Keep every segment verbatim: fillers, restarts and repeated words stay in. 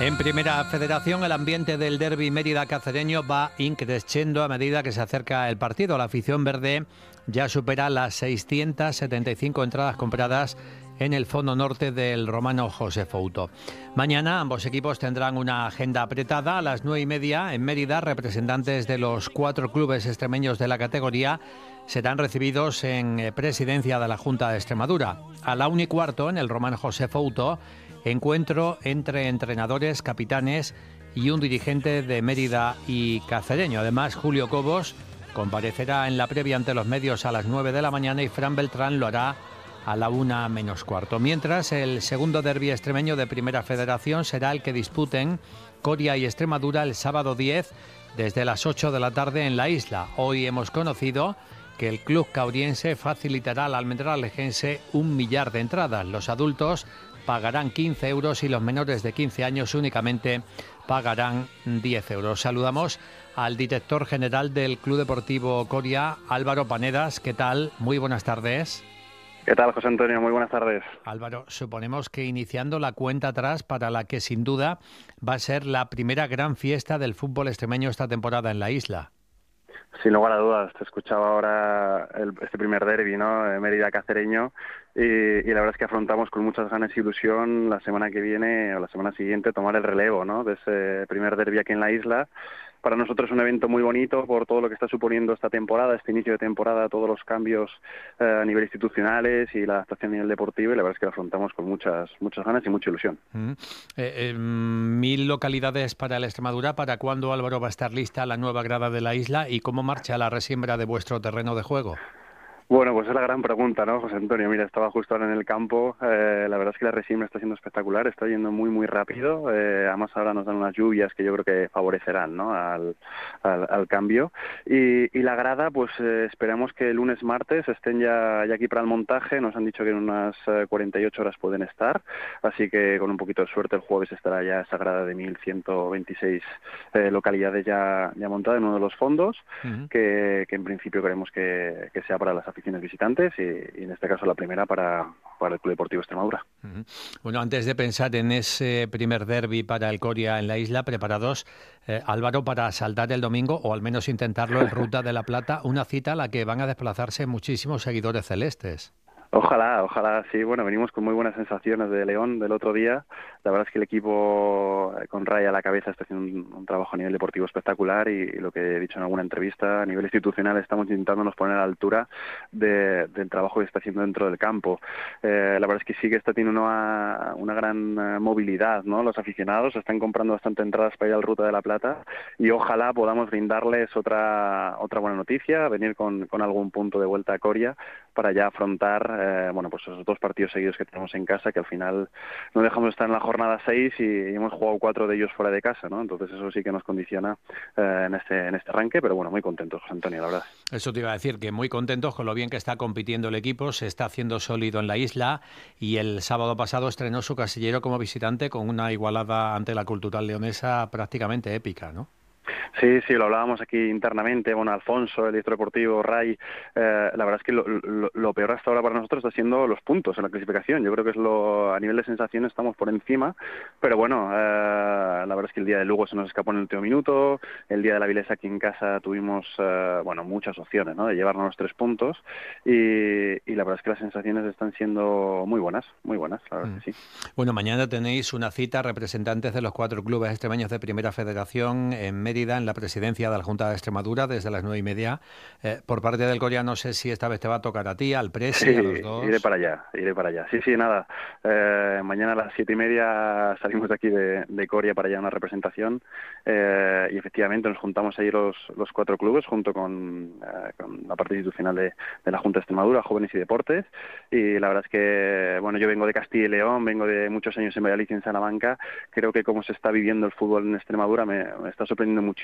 En Primera Federación, el ambiente del derbi Mérida-Cacereño va increciendo a medida que se acerca el partido. La afición verde ya supera las seiscientas setenta y cinco entradas compradas en el fondo norte del Romano José Fouto. Mañana ambos equipos tendrán una agenda apretada. A las nueve y media en Mérida, representantes de los cuatro clubes extremeños de la categoría serán recibidos en presidencia de la Junta de Extremadura. A la una y cuarto, en el Romano José Fouto, encuentro entre entrenadores, capitanes y un dirigente de Mérida y Cacereño. Además, Julio Cobos comparecerá en la previa ante los medios a las nueve de la mañana y Fran Beltrán lo hará a la una menos cuarto. Mientras, el segundo derbi extremeño de Primera Federación será el que disputen Coria y Extremadura el sábado diez desde las ocho de la tarde en la isla. Hoy hemos conocido que el club cauriense facilitará al almendralejense un millar de entradas. Los adultos pagarán quince euros y los menores de quince años únicamente pagarán diez euros. Saludamos al director general del Club Deportivo Coria, Álvaro Panedas. ¿Qué tal? Muy buenas tardes. ¿Qué tal, José Antonio? Muy buenas tardes. Álvaro, suponemos que iniciando la cuenta atrás para la que sin duda va a ser la primera gran fiesta del fútbol extremeño esta temporada en la isla. Sin lugar a dudas, te escuchaba ahora el, este primer derbi, ¿no? De Mérida-Cacereño y, y la verdad es que afrontamos con muchas ganas y ilusión la semana que viene o la semana siguiente tomar el relevo, ¿no? De ese primer derbi aquí en la isla. Para nosotros es un evento muy bonito por todo lo que está suponiendo esta temporada, este inicio de temporada, todos los cambios eh, a nivel institucionales y la adaptación a nivel deportivo, y la verdad es que lo afrontamos con muchas muchas ganas y mucha ilusión. Mm. Eh, eh, mil localidades para la Extremadura. ¿Para cuándo, Álvaro, va a estar lista la nueva grada de la isla y cómo marcha la resiembra de vuestro terreno de juego? Bueno, pues es la gran pregunta, ¿no, José Antonio? Mira, estaba justo ahora en el campo. Eh, la verdad es que la resiembra está siendo espectacular, está yendo muy, muy rápido. Eh, además, ahora nos dan unas lluvias que yo creo que favorecerán, ¿no? al, al, al cambio. Y, y la grada, pues eh, esperamos que el lunes, martes estén ya, ya aquí para el montaje. Nos han dicho que en unas eh, cuarenta y ocho horas pueden estar. Así que con un poquito de suerte el jueves estará ya esa grada de mil ciento veintiséis eh, localidades ya, ya montada en uno de los fondos, uh-huh. que, que en principio queremos que, que sea para las aficiones visitantes y, y en este caso la primera para, para el Club Deportivo Extremadura. Uh-huh. Bueno, antes de pensar en ese primer derbi para el Coria en la isla, preparados, eh, Álvaro, para saltar el domingo, o al menos intentarlo, en Ruta de la Plata, una cita a la que van a desplazarse muchísimos seguidores celestes. Ojalá, ojalá, sí. Bueno, venimos con muy buenas sensaciones de León del otro día. La verdad es que el equipo con Ray a la cabeza está haciendo un, un trabajo a nivel deportivo espectacular y, y lo que he dicho en alguna entrevista, a nivel institucional estamos intentándonos poner a la altura de, del trabajo que está haciendo dentro del campo. Eh, la verdad es que sí que está teniendo una, una gran uh, movilidad, ¿no? Los aficionados están comprando bastante entradas para ir al Ruta de la Plata y ojalá podamos brindarles otra otra buena noticia, venir con, con algún punto de vuelta a Coria para ya afrontar Eh, bueno, pues esos dos partidos seguidos que tenemos en casa, que al final no dejamos de estar en la jornada seis y, y hemos jugado cuatro de ellos fuera de casa, ¿no? Entonces eso sí que nos condiciona eh, en este en este arranque, pero bueno, muy contentos, José Antonio, la verdad. Eso te iba a decir, que muy contentos con lo bien que está compitiendo el equipo, se está haciendo sólido en la isla y el sábado pasado estrenó su casillero como visitante con una igualada ante la Cultural Leonesa prácticamente épica, ¿no? Sí, sí, lo hablábamos aquí internamente, bueno, Alfonso, el director deportivo, Ray, eh, la verdad es que lo, lo, lo peor hasta ahora para nosotros está siendo los puntos en la clasificación. Yo creo que es lo, a nivel de sensación estamos por encima, pero bueno, eh, la verdad es que el día de Lugo se nos escapó en el último minuto, el día de la Vilesa aquí en casa tuvimos, eh, bueno, muchas opciones, ¿no?, de llevarnos los tres puntos y, y la verdad es que las sensaciones están siendo muy buenas, muy buenas, la verdad mm. es que sí. Bueno, mañana tenéis una cita, representantes de los cuatro clubes extremeños de Primera Federación en Mérida, en la presidencia de la Junta de Extremadura, desde las nueve y media. Eh, por parte del Coria, no sé si esta vez te va a tocar a ti, al presi, sí, a los dos. iré para allá, iré para allá. Sí, sí, nada. Eh, mañana a las siete y media salimos de aquí de, de Coria para allá una representación eh, y efectivamente nos juntamos ahí los, los cuatro clubes junto con, eh, con la parte institucional de, de la Junta de Extremadura, Jóvenes y Deportes. Y la verdad es que, bueno, yo vengo de Castilla y León, vengo de muchos años en Valladolid y en Salamanca. Creo que como se está viviendo el fútbol en Extremadura me, me está sorprendiendo muchísimo.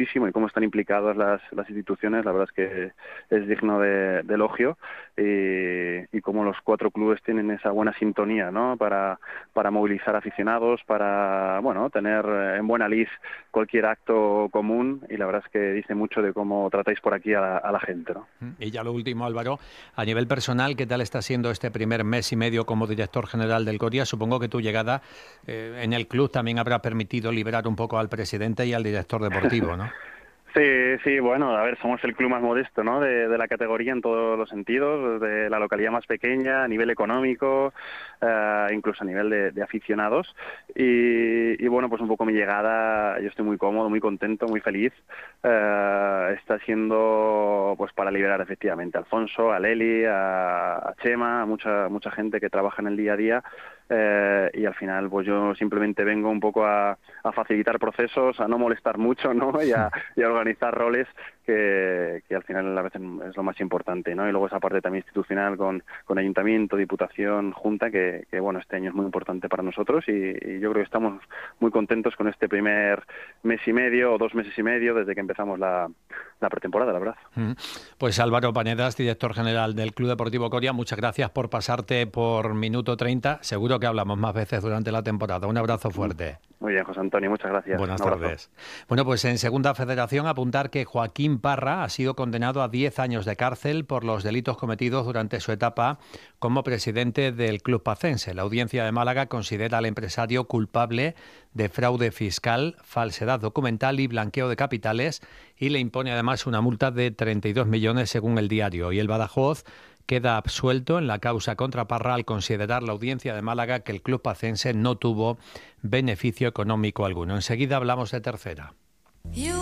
muchísimo y cómo están implicadas las, las instituciones, la verdad es que es digno de, de elogio, y, y cómo los cuatro clubes tienen esa buena sintonía, ¿no? Para, para movilizar aficionados, para, bueno, tener en buena lid cualquier acto común, y la verdad es que dice mucho de cómo tratáis por aquí a la, a la gente, ¿no? Y ya lo último, Álvaro, a nivel personal, ¿qué tal está siendo este primer mes y medio como director general del Coria? Supongo que tu llegada eh, en el club también habrá permitido liberar un poco al presidente y al director deportivo, ¿no? Sí, sí, bueno, a ver, somos el club más modesto, ¿no? De, de la categoría en todos los sentidos, de la localidad más pequeña, a nivel económico, eh, incluso a nivel de, de aficionados. Y, y bueno, pues un poco mi llegada, yo estoy muy cómodo, muy contento, muy feliz. Eh, está siendo, pues, para liberar efectivamente a Alfonso, a Leli, a, a Chema, a mucha mucha gente que trabaja en el día a día. Eh, y al final pues yo simplemente vengo un poco a, a facilitar procesos, a no molestar mucho, ¿no? Y a, y a organizar roles que, que al final a veces es lo más importante, ¿no? Y luego esa parte también institucional con, con Ayuntamiento, Diputación, Junta, que, que bueno, este año es muy importante para nosotros, y, y yo creo que estamos muy contentos con este primer mes y medio o dos meses y medio desde que empezamos la, la pretemporada, la verdad. Pues Álvaro Panedas, director general del Club Deportivo Coria, muchas gracias por pasarte por Minuto treinta. Seguro que hablamos más veces durante la temporada. Un abrazo fuerte. Muy bien, José Antonio, muchas gracias. Buenas tardes. Bueno, pues en Segunda Federación apuntar que Joaquín Parra ha sido condenado a diez años de cárcel por los delitos cometidos durante su etapa como presidente del Club Pacense. La Audiencia de Málaga considera al empresario culpable de fraude fiscal, falsedad documental y blanqueo de capitales, y le impone además una multa de treinta y dos millones según El Diario. Y el Badajoz queda absuelto en la causa contra Parra al considerar la Audiencia de Málaga que el club pacense no tuvo beneficio económico alguno. Enseguida hablamos de tercera.